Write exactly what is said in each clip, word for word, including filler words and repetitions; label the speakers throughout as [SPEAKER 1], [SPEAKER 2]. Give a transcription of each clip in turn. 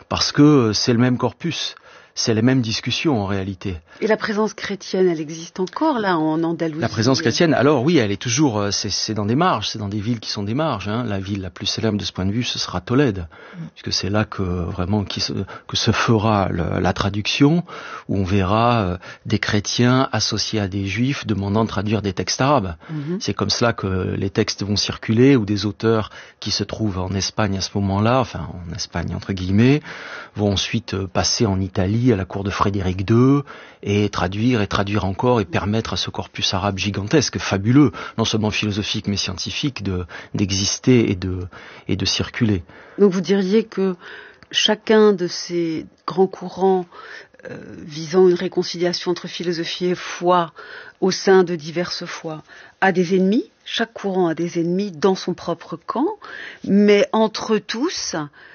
[SPEAKER 1] parce que c'est le même corpus. C'est les mêmes discussions en réalité.
[SPEAKER 2] Et la présence chrétienne, elle existe encore là en Andalousie?
[SPEAKER 1] La présence chrétienne, alors oui, elle est toujours, c'est, c'est dans des marges, c'est dans des villes qui sont des marges. Hein. La ville la plus célèbre de ce point de vue, ce sera Tolède, mmh. puisque c'est là que vraiment qui se, que se fera le, la traduction, où on verra euh, des chrétiens associés à des juifs demandant de traduire des textes arabes. Mmh. C'est comme cela que les textes vont circuler, ou des auteurs qui se trouvent en Espagne à ce moment-là, enfin en Espagne entre guillemets, vont ensuite passer en Italie à la cour de Frédéric deux et traduire et traduire encore et permettre à ce corpus arabe gigantesque, fabuleux, non seulement philosophique mais scientifique, de, d'exister et de, et de circuler.
[SPEAKER 2] Donc vous diriez que chacun de ces grands courants euh, visant une réconciliation entre philosophie et foi au sein de diverses foi a des ennemis, chaque courant a des ennemis dans son propre camp, mais entre tous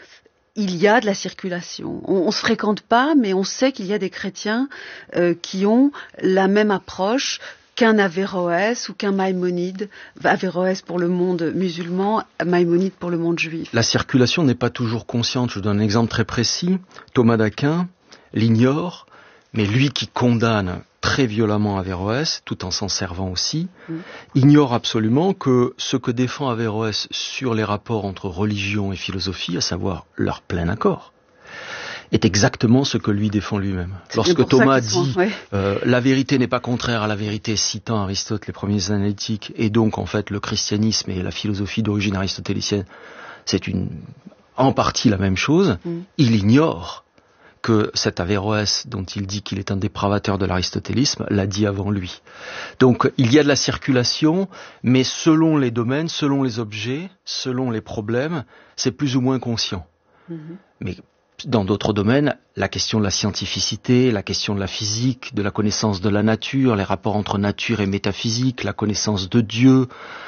[SPEAKER 2] il y a de la circulation. On, on se fréquente pas, mais on sait qu'il y a des chrétiens euh, qui ont la même approche qu'un Averroès ou qu'un Maïmonide. Averroès pour le monde musulman, Maïmonide pour le monde juif.
[SPEAKER 1] La circulation n'est pas toujours consciente. Je vous donne un exemple très précis. Thomas d'Aquin l'ignore, mais lui qui condamne très violemment Averroès, tout en s'en servant aussi, mmh. ignore absolument que ce que défend Averroès sur les rapports entre religion et philosophie, à savoir leur plein accord, est exactement ce que lui défend lui-même. C'est Lorsque Thomas dit sont, ouais. euh, la vérité n'est pas contraire à la vérité, citant Aristote, les premiers analytiques, et donc en fait le christianisme et la philosophie d'origine aristotélicienne, c'est une, en partie la même chose, mmh. il ignore que cet Averroès, dont il dit qu'il est un dépravateur de l'aristotélisme, l'a dit avant lui. Donc il y a de la circulation, mais selon les domaines, selon les objets, selon les problèmes, c'est plus ou moins conscient. Mm-hmm. Mais dans d'autres domaines, la question de la scientificité, la question de la physique, de la connaissance de la nature, les rapports entre nature et métaphysique, la connaissance de Dieu,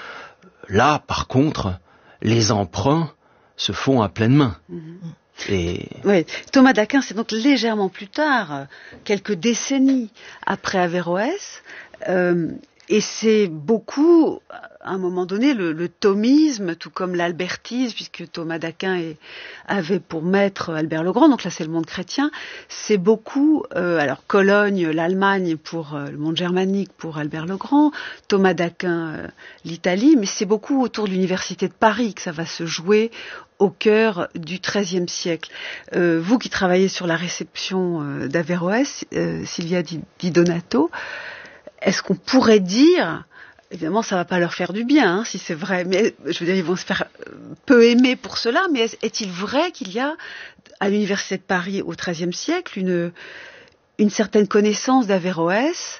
[SPEAKER 1] là, par contre, les emprunts se font à pleine main. Mm-hmm. Et...
[SPEAKER 2] Oui, Thomas d'Aquin, c'est donc légèrement plus tard, quelques décennies après Averroès, euh, et c'est beaucoup, à un moment donné, le, le thomisme, tout comme l'albertisme, puisque Thomas d'Aquin est, avait pour maître Albert le Grand, donc là c'est le monde chrétien, c'est beaucoup, euh, alors Cologne, l'Allemagne pour euh, le monde germanique pour Albert le Grand, Thomas d'Aquin, euh, l'Italie, mais c'est beaucoup autour de l'université de Paris que ça va se jouer au cœur du treizième siècle. Euh, vous qui travaillez sur la réception euh, d'Averroès, euh, Silvia Di, Di Donato, est-ce qu'on pourrait dire, évidemment ça va pas leur faire du bien hein, si c'est vrai, mais je veux dire ils vont se faire peu aimer pour cela, mais est, est-il vrai qu'il y a à l'université de Paris au treizième siècle une, une certaine connaissance d'Averroès,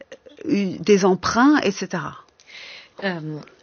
[SPEAKER 2] des emprunts, et cetera.
[SPEAKER 3] Euh,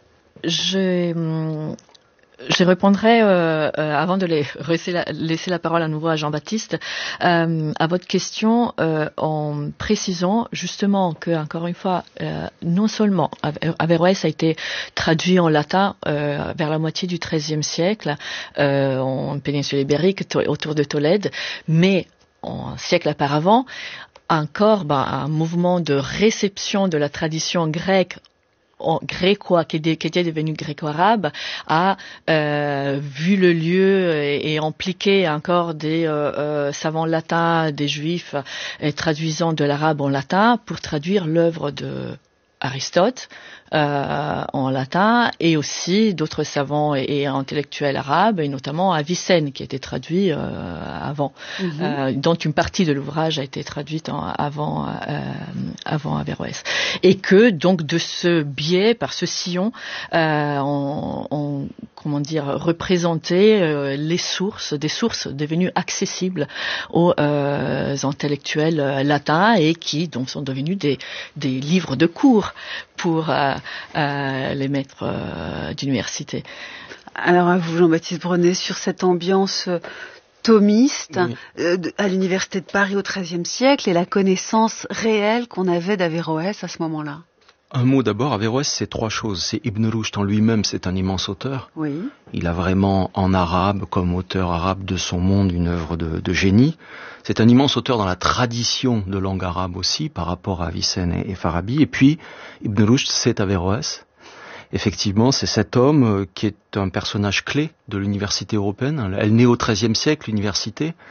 [SPEAKER 3] je... Je répondrai, euh, euh, avant de les laisser, la, laisser la parole à nouveau à Jean-Baptiste, euh, à votre question euh, en précisant justement que, encore une fois, euh, non seulement Averroès a été traduit en latin euh, vers la moitié du treizième siècle euh, en péninsule ibérique, to- autour de Tolède, mais un siècle auparavant, encore ben, un mouvement de réception de la tradition grecque gréco, qui était devenu gréco-arabe, a euh, vu le lieu et, et impliqué encore des euh, euh, savants latins, des juifs, et traduisant de l'arabe en latin pour traduire l'œuvre de Aristote euh, en latin, et aussi d'autres savants et, et intellectuels arabes, et notamment Avicenne qui a été traduit euh, avant, mm-hmm. euh, dont une partie de l'ouvrage a été traduite en, avant euh, avant Averroès, et que donc de ce biais, par ce sillon, euh, on, on comment dire représenter euh, les sources, des sources devenues accessibles aux euh, intellectuels latins et qui donc sont devenus des des livres de cours pour euh, euh, les maîtres euh, d'université.
[SPEAKER 2] Alors à vous, Jean-Baptiste Brenet, sur cette ambiance euh, thomiste oui. euh, de, à l'université de Paris au treizième siècle et la connaissance réelle qu'on avait d'Averroès à ce moment-là.
[SPEAKER 1] Un mot d'abord, Averroès, c'est trois choses. C'est Ibn Rushd en lui-même, c'est un immense auteur.
[SPEAKER 2] Oui.
[SPEAKER 1] Il a vraiment, en arabe, comme auteur arabe de son monde, une œuvre de, de génie. C'est un immense auteur dans la tradition de langue arabe aussi, par rapport à Avicenne et, et Farabi. Et puis, Ibn Rushd, c'est Averroès. Effectivement, c'est cet homme qui est un personnage clé de l'université européenne. Elle naît au treizième siècle, l'université.